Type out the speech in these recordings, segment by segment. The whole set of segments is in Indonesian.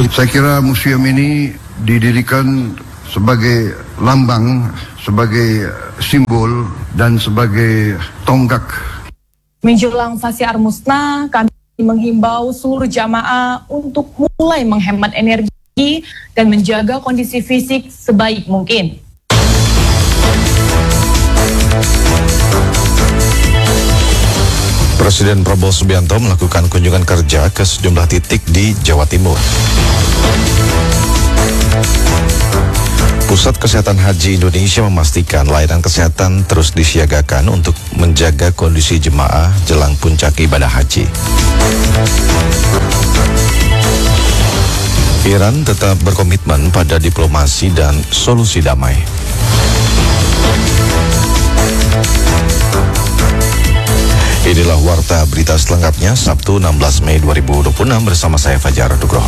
Saya kira museum ini didirikan sebagai lambang, sebagai simbol, dan sebagai tonggak. Menjelang Fasya Ar-Musna, kami menghimbau seluruh jamaah untuk mulai menghemat energi dan menjaga kondisi fisik sebaik mungkin. Presiden Prabowo Subianto melakukan kunjungan kerja ke sejumlah titik di Jawa Timur. Pusat Kesehatan Haji Indonesia memastikan layanan kesehatan terus disiagakan untuk menjaga kondisi jemaah jelang puncak ibadah haji. Iran tetap berkomitmen pada diplomasi dan solusi damai. Inilah warta berita selengkapnya Sabtu 16 Mei 2026 bersama saya Fajar Nugroho.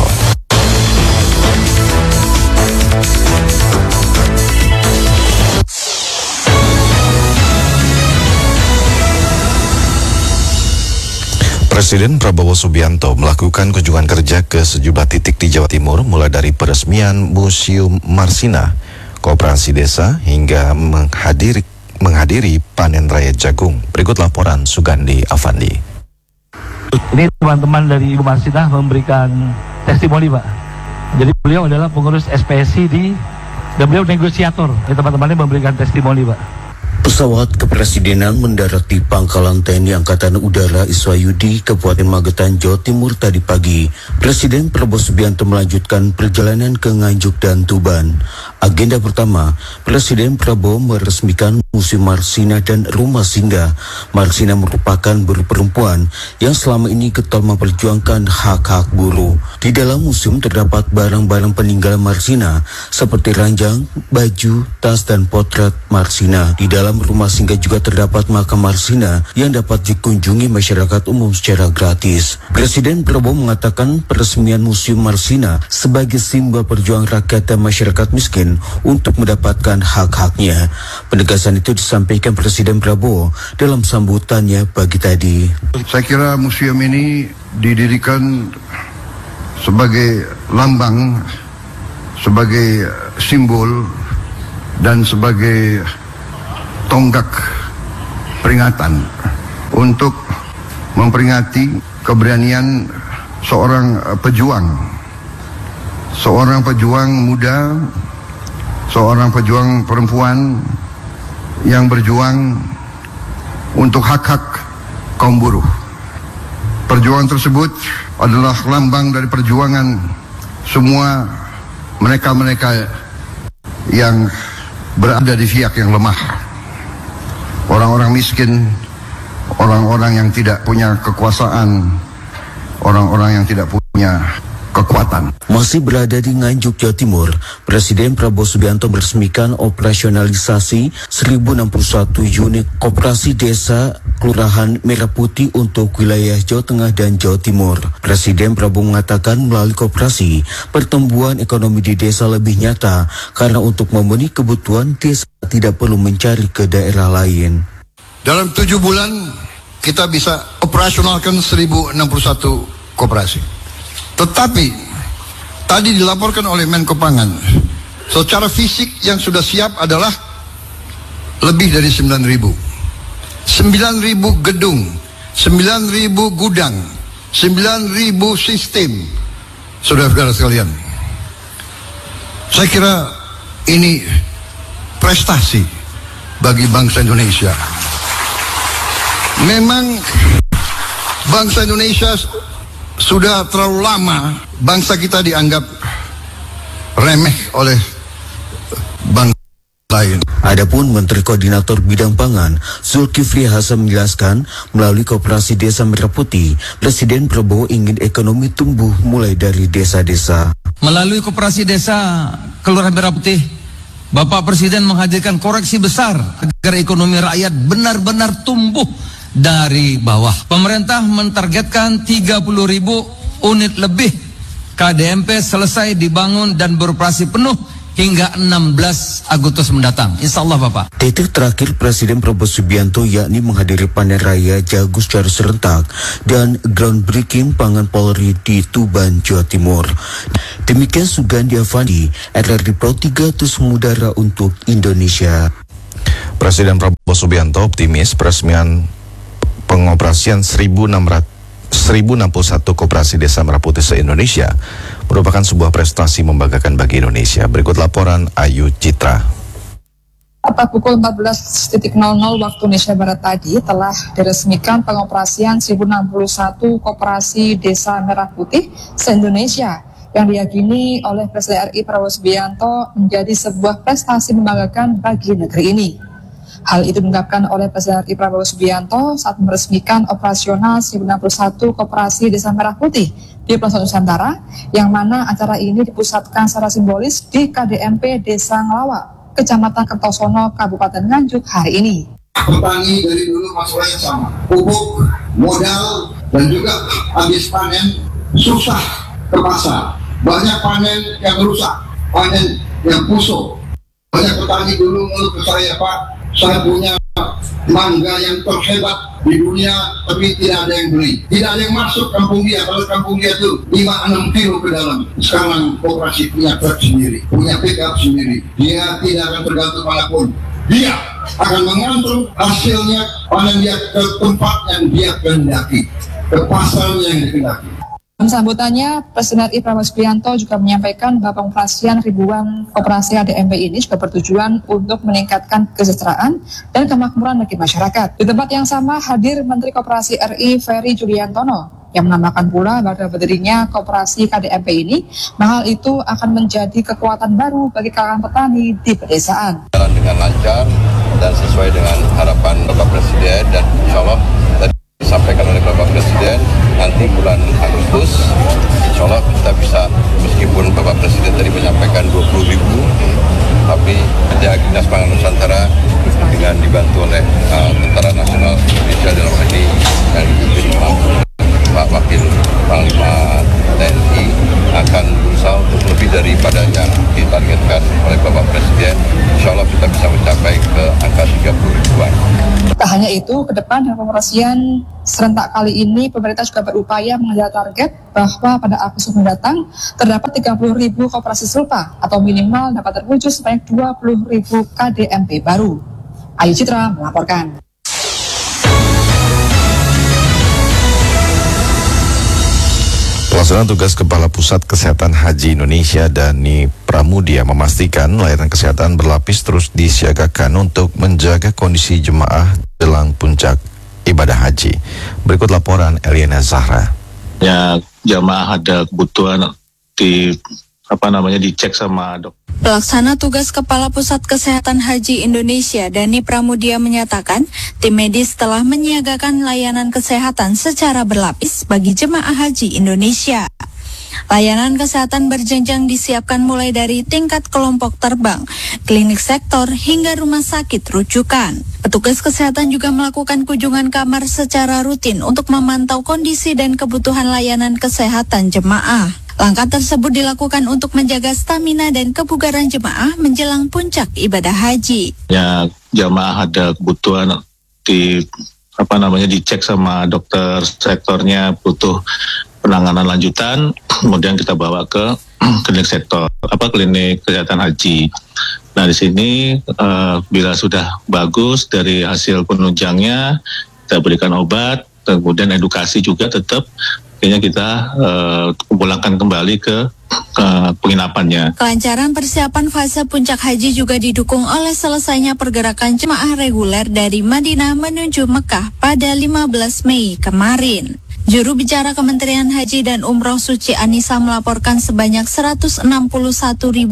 Presiden Prabowo Subianto melakukan kunjungan kerja ke sejumlah titik di Jawa Timur mulai dari peresmian Museum Marsina, Koperasi Desa hingga menghadiri panen raya jagung. Berikut laporan Sugandi Avandi. Ini teman-teman dari Ibu Marsina memberikan testimoni, Pak. Jadi beliau adalah pengurus SPSI dan beliau negosiator. Teman-temannya memberikan testimoni, Pak. Pesawat kepresidenan mendarat di Pangkalan TNI Angkatan Udara Iswayudi, Kabupaten Magetan, Jawa Timur tadi pagi. Presiden Prabowo Subianto melanjutkan perjalanan ke Nganjuk dan Tuban. Agenda pertama, Presiden Prabowo meresmikan Museum Marsina dan Rumah Singgah. Marsina merupakan buruh perempuan yang selama ini getol memperjuangkan hak-hak buruh. Di dalam museum terdapat barang-barang peninggalan Marsina seperti ranjang, baju, tas, dan potret Marsina. Di dalam rumah singgah juga terdapat makam Marsina yang dapat dikunjungi masyarakat umum secara gratis. Presiden Prabowo mengatakan peresmian Museum Marsina sebagai simbol perjuangan rakyat dan masyarakat miskin untuk mendapatkan hak-haknya. Penegasan itu disampaikan Presiden Prabowo dalam sambutannya pagi tadi. Saya kira museum ini didirikan sebagai lambang, sebagai simbol, dan sebagai tonggak peringatan untuk memperingati keberanian seorang pejuang muda, seorang pejuang perempuan yang berjuang untuk hak-hak kaum buruh. Perjuangan tersebut adalah lambang dari perjuangan semua mereka-mereka yang berada di pihak yang lemah. Orang-orang miskin, orang-orang yang tidak punya kekuasaan, orang-orang yang tidak punya kekuatan. Masih berada di Nganjuk, Jawa Timur, Presiden Prabowo Subianto meresmikan operasionalisasi 1061 unit koperasi desa Kelurahan Merah Putih untuk wilayah Jawa Tengah dan Jawa Timur. Presiden Prabowo mengatakan melalui koperasi, pertumbuhan ekonomi di desa lebih nyata karena untuk memenuhi kebutuhan desa tidak perlu mencari ke daerah lain. Dalam 7 bulan kita bisa operasionalkan 1061 koperasi. Tetapi tadi dilaporkan oleh Menko Pangan, secara fisik yang sudah siap adalah lebih dari 9.000. 9.000 gedung, 9.000 gudang, 9.000 sistem. Saudara-saudara sekalian, saya kira ini prestasi bagi bangsa Indonesia. Memang bangsa Indonesia sudah terlalu lama bangsa kita dianggap remeh oleh bangsa lain. Adapun Menteri Koordinator Bidang Pangan Zulkifli Hasan menjelaskan melalui Koperasi Desa Merah Putih, Presiden Prabowo ingin ekonomi tumbuh mulai dari desa-desa. Melalui Koperasi Desa Kelurahan Merah Putih, Bapak Presiden menghadirkan koreksi besar agar ekonomi rakyat benar-benar tumbuh dari bawah. Pemerintah mentargetkan 30.000 unit lebih KDMP selesai dibangun dan beroperasi penuh hingga 16 Agustus mendatang. Insya Allah Bapak. Titik terakhir Presiden Prabowo Subianto yakni menghadiri panen raya jagung secara serentak dan groundbreaking pangan Polri di Tuban, Jawa Timur. Demikian Sugandi Avandi, RRI Pro 3 Terus Mengudara untuk Indonesia. Presiden Prabowo Subianto optimis peresmian pengoperasian 1061 koperasi desa Merah Putih se-Indonesia merupakan sebuah prestasi membanggakan bagi Indonesia. Berikut laporan Ayu Citra. Tepat pukul 14.00 waktu Indonesia Barat tadi telah diresmikan pengoperasian 1061 koperasi desa Merah Putih se-Indonesia yang diyakini oleh Presiden RI Prabowo Subianto menjadi sebuah prestasi membanggakan bagi negeri ini. Hal itu diungkapkan oleh Presiden RI Prabowo Subianto saat meresmikan operasional 91 koperasi desa Merah Putih di pelosok Nusantara, yang mana acara ini dipusatkan secara simbolis di KDMP Desa Nglawa, Kecamatan Kertosono, Kabupaten Nganjuk hari ini. Petani dari dulu masalahnya sama, pupuk, modal, dan juga habis panen susah ke pasar. Banyak panen yang rusak, panen yang busuk. Banyak petani dulu mengeluh ke saya, Pak, saya punya mangga yang terhebat di dunia, tapi tidak ada yang beli. Tidak ada yang masuk kampung dia. Kalau kampung dia itu 5-6 kilo ke dalam. Sekarang koperasi punya truk sendiri, punya pickup sendiri. Dia tidak akan tergantung manapun. Dia akan mengantar hasilnya, panen dia ke tempat yang dia kehendaki, ke pasar yang dikehendaki. Dalam sambutannya, Presiden RI Prabowo Subianto juga menyampaikan bahwa pengoperasian ribuan koperasi ADMP ini juga bertujuan untuk meningkatkan kesejahteraan dan kemakmuran bagi masyarakat. Di tempat yang sama hadir Menteri Koperasi RI Ferry Juliantono yang menambahkan pula bahwa berdirinya koperasi KDMP ini, hal itu akan menjadi kekuatan baru bagi kalangan petani di pedesaan. Jalan dengan lancar dan sesuai dengan harapan Bapak Presiden, dan insya Allah tadi disampaikan oleh Bapak Presiden, nanti bulan Agustus insya Allah kita bisa, meskipun Bapak Presiden tadi menyampaikan 20.000, tapi ada Dinas Pangan Nusantara dengan dibantu oleh Tentara Nasional Indonesia dalam hal ini yang dipimpin Pak Wakil Panglima TNI akan berusaha untuk lebih daripada yang ditargetkan oleh Bapak Presiden. Insya Allah kita bisa mencapai ke angka 30.000-an. Tak hanya itu, ke depan dalam pengoperasian serentak kali ini, pemerintah juga berupaya mengejar target bahwa pada Agustus mendatang terdapat 30.000 koperasi serupa atau minimal dapat terwujud sebanyak 20.000 KDMP baru. Ayu Citra melaporkan. Pelaksana tugas Kepala Pusat Kesehatan Haji Indonesia Dani Pramudia memastikan layanan kesehatan berlapis terus disiagakan untuk menjaga kondisi jemaah jelang puncak ibadah haji. Berikut laporan Eliana Zahra. Ya, jemaah ada kebutuhan dicek sama dokter. Pelaksana tugas Kepala Pusat Kesehatan Haji Indonesia Dani Pramudia menyatakan tim medis telah menyiagakan layanan kesehatan secara berlapis bagi jemaah haji Indonesia. Layanan kesehatan berjenjang disiapkan mulai dari tingkat kelompok terbang, klinik sektor, hingga rumah sakit rujukan. Petugas kesehatan juga melakukan kunjungan kamar secara rutin untuk memantau kondisi dan kebutuhan layanan kesehatan jemaah. Langkah tersebut dilakukan untuk menjaga stamina dan kebugaran jemaah menjelang puncak ibadah haji. Ya, jemaah ada kebutuhan dicek sama dokter sektornya, butuh penanganan lanjutan, kemudian kita bawa ke klinik sektor, klinik kesehatan haji. Nah, di sini bila sudah bagus dari hasil penunjangnya, kita berikan obat, kemudian edukasi juga tetap. Akhirnya kita pulangkan kembali ke penginapannya. Kelancaran persiapan fase puncak haji juga didukung oleh selesainya pergerakan jemaah reguler dari Madinah menuju Mekah pada 15 Mei kemarin. Juru bicara Kementerian Haji dan Umroh Suci Anissa melaporkan sebanyak 161.591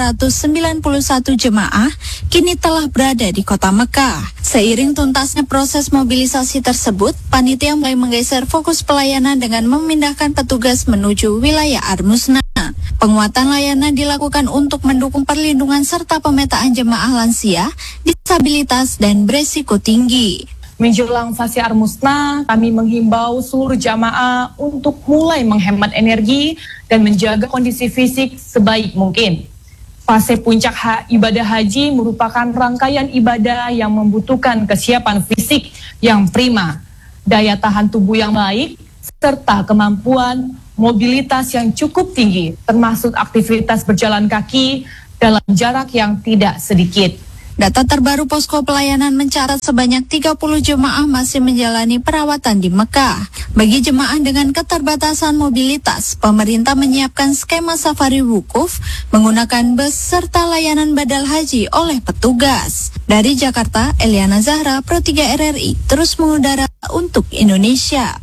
jemaah kini telah berada di kota Mekah. Seiring tuntasnya proses mobilisasi tersebut, panitia mulai menggeser fokus pelayanan dengan memindahkan petugas menuju wilayah Armusna. Penguatan layanan dilakukan untuk mendukung perlindungan serta pemetaan jemaah lansia, disabilitas, dan beresiko tinggi. Menjelang fase Armusna, kami menghimbau seluruh jamaah untuk mulai menghemat energi dan menjaga kondisi fisik sebaik mungkin. Fase puncak ibadah haji merupakan rangkaian ibadah yang membutuhkan kesiapan fisik yang prima, daya tahan tubuh yang baik, serta kemampuan mobilitas yang cukup tinggi, termasuk aktivitas berjalan kaki dalam jarak yang tidak sedikit. Data terbaru posko pelayanan mencatat sebanyak 30 jemaah masih menjalani perawatan di Mekah. Bagi jemaah dengan keterbatasan mobilitas, pemerintah menyiapkan skema safari wukuf menggunakan bus serta layanan badal haji oleh petugas. Dari Jakarta, Eliana Zahra, Pro 3 RRI, terus mengudara untuk Indonesia.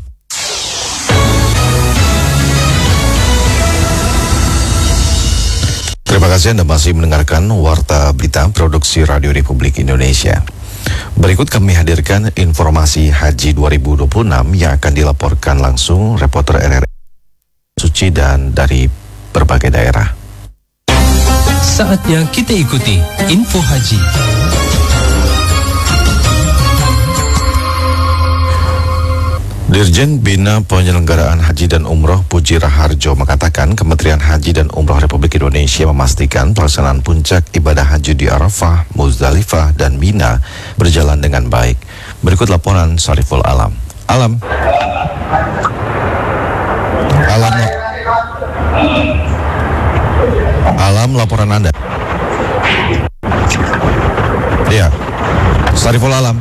Terima kasih Anda masih mendengarkan Warta Berita Produksi Radio Republik Indonesia. Berikut kami hadirkan informasi Haji 2026 yang akan dilaporkan langsung reporter RRI Suci dan dari berbagai daerah. Saatnya kita ikuti info haji. Dirjen Bina Penyelenggaraan Haji dan Umroh Puji Raharjo mengatakan Kementerian Haji dan Umroh Republik Indonesia memastikan pelaksanaan puncak ibadah haji di Arafah, Muzdalifah, dan Mina berjalan dengan baik. Berikut laporan Sariful Alam. Alam laporan Anda. Iya, Sariful Alam.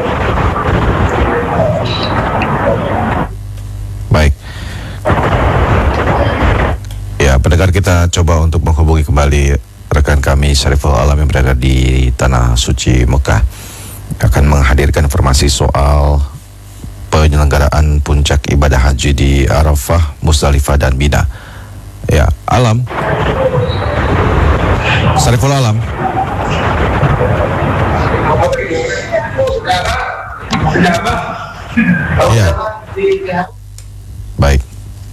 Baik. Ya, pendengar, kita coba untuk menghubungi kembali rekan kami Sariful Alam yang berada di Tanah Suci Mekah, akan menghadirkan informasi soal penyelenggaraan puncak ibadah haji di Arafah, Muzdalifah, dan Mina. Ya, Alam. Sariful Alam. Iya. Baik.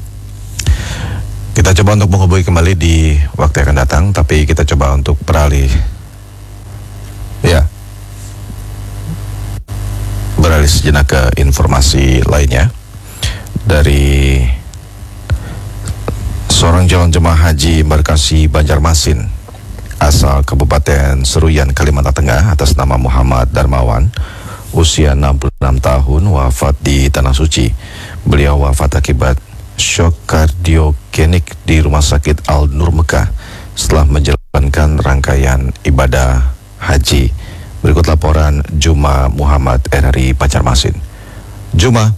Kita coba untuk menghubungi kembali di waktu yang akan datang, tapi kita coba untuk beralih. Ya. Beralih sejenak ke informasi lainnya. Dari seorang calon jemaah haji embarkasi Banjarmasin asal Kabupaten Seruyan, Kalimantan Tengah atas nama Muhammad Darmawan, usia 66 tahun, wafat di Tanah Suci. Beliau wafat akibat shock kardiogenik di Rumah Sakit Al-Nur Mekah setelah menjalankan rangkaian ibadah haji. Berikut laporan Juma Muhammad RRI Banjarmasin. Juma.